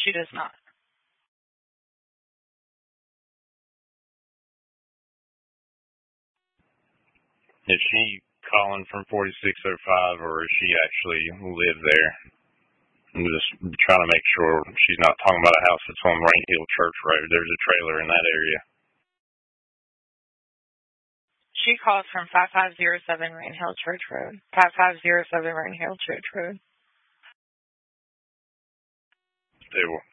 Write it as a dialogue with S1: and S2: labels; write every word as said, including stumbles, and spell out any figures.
S1: She does not.
S2: Is she calling from forty-six oh five, or does she actually live there? I'm just trying to make sure she's not talking about a house that's on Rain Hill Church Road. There's a trailer in that area.
S1: She calls from five five zero seven Rain Hill Church Road. five five zero seven Rain Hill Church Road.
S2: They will.